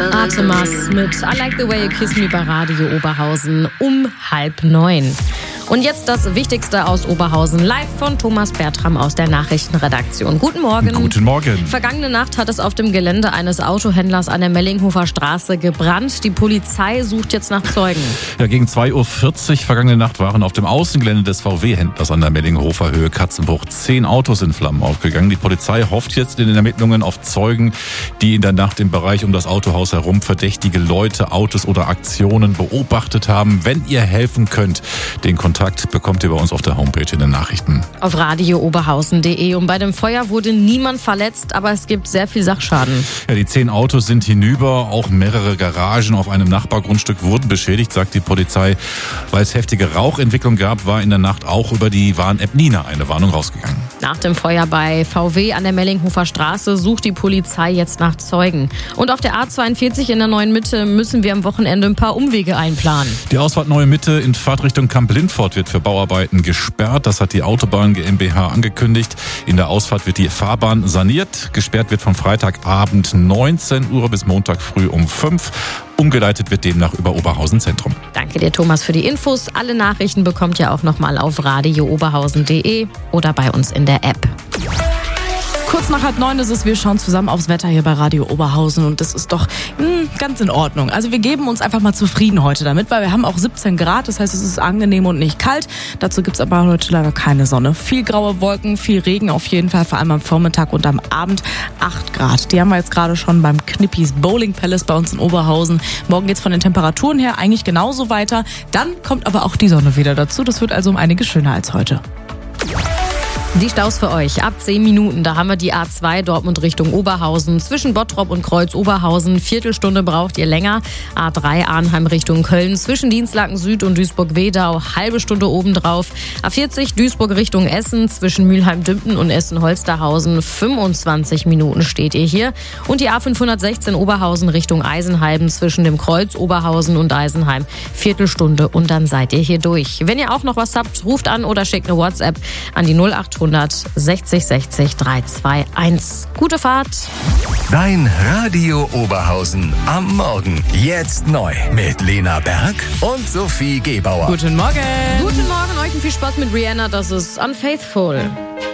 Atemas mit I Like the Way You Kiss Me bei Radio Oberhausen um 8:30. Und jetzt das Wichtigste aus Oberhausen, live von Thomas Bertram aus der Nachrichtenredaktion. Guten Morgen. Guten Morgen. Vergangene Nacht hat es auf dem Gelände eines Autohändlers an der Mellinghofer Straße gebrannt. Die Polizei sucht jetzt nach Zeugen. Ja, gegen 2:40 Uhr vergangene Nacht waren auf dem Außengelände des VW-Händlers an der Mellinghofer Höhe Katzenbruch 10 Autos in Flammen aufgegangen. Die Polizei hofft jetzt in den Ermittlungen auf Zeugen, die in der Nacht im Bereich um das Autohaus herum verdächtige Leute, Autos oder Aktionen beobachtet haben. Wenn ihr helfen könnt, den Kontakt bekommt ihr bei uns auf der Homepage in den Nachrichten. Auf radiooberhausen.de. Und bei dem Feuer wurde niemand verletzt, aber es gibt sehr viel Sachschaden. Ja, die 10 Autos sind hinüber. Auch mehrere Garagen auf einem Nachbargrundstück wurden beschädigt, sagt die Polizei. Weil es heftige Rauchentwicklung gab, war in der Nacht auch über die Warn-App Nina eine Warnung rausgegangen. Nach dem Feuer bei VW an der Mellinghofer Straße sucht die Polizei jetzt nach Zeugen. Und auf der A42 in der Neuen Mitte müssen wir am Wochenende ein paar Umwege einplanen. Die Ausfahrt Neue Mitte in Fahrtrichtung Kamp-Lindfort wird für Bauarbeiten gesperrt. Das hat die Autobahn GmbH angekündigt. In der Ausfahrt wird die Fahrbahn saniert. Gesperrt wird von Freitagabend 19 Uhr bis Montag früh um 5 Uhr. Umgeleitet wird demnach über Oberhausen Zentrum. Danke dir, Thomas, für die Infos. Alle Nachrichten bekommt ihr auch nochmal auf radiooberhausen.de oder bei uns in der App. Kurz nach 8:30 ist es, wir schauen zusammen aufs Wetter hier bei Radio Oberhausen und das ist doch ganz in Ordnung. Also wir geben uns einfach mal zufrieden heute damit, weil wir haben auch 17 Grad, das heißt es ist angenehm und nicht kalt. Dazu gibt es aber heute leider keine Sonne. Viel graue Wolken, viel Regen auf jeden Fall, vor allem am Vormittag und am Abend 8 Grad. Die haben wir jetzt gerade schon beim Knippis Bowling Palace bei uns in Oberhausen. Morgen geht es von den Temperaturen her eigentlich genauso weiter. Dann kommt aber auch die Sonne wieder dazu. Das wird also um einiges schöner als heute. Die Staus für euch ab 10 Minuten. Da haben wir die A2 Dortmund Richtung Oberhausen. Zwischen Bottrop und Kreuz Oberhausen. Viertelstunde braucht ihr länger. A3 Arnheim Richtung Köln. Zwischen Dinslaken Süd und Duisburg-Wedau. Halbe Stunde obendrauf. A40 Duisburg Richtung Essen. Zwischen Mülheim-Dümpten und Essen-Holsterhausen. 25 Minuten steht ihr hier. Und die A516 Oberhausen Richtung Eisenheim. Zwischen dem Kreuz Oberhausen und Eisenheim. Viertelstunde und dann seid ihr hier durch. Wenn ihr auch noch was habt, ruft an oder schickt eine WhatsApp an die 0800 60 60 321. Gute Fahrt. Dein Radio Oberhausen am Morgen. Jetzt neu mit Lena Berg und Sophie Gebauer. Guten Morgen. Guten Morgen, euch und viel Spaß mit Rihanna. Das ist Unfaithful.